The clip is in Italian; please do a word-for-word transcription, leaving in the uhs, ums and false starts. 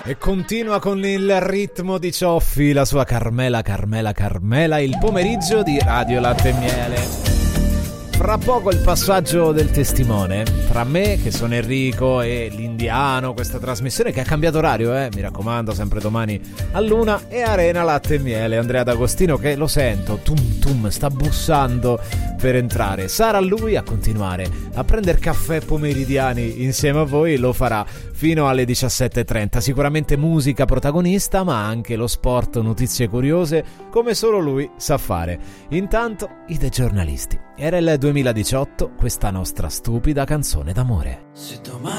E continua con il ritmo di Cioffi, la sua Carmela, Carmela, Carmela, il pomeriggio di Radio Latte e Miele. Fra poco il passaggio del testimone tra me, che sono Enrico, e l'Indiano, questa trasmissione che ha cambiato orario, eh, mi raccomando, sempre domani all'una, e Arena Latte e Miele. Andrea D'Agostino, che lo sento, tum tum, sta bussando per entrare. Sarà lui a continuare a prendere caffè pomeridiani insieme a voi, lo farà fino alle diciassette e trenta. Sicuramente musica protagonista, ma anche lo sport, notizie curiose, come solo lui sa fare. Intanto i dei giornalisti. Era il duemiladiciotto, questa nostra stupida canzone d'amore. Se domani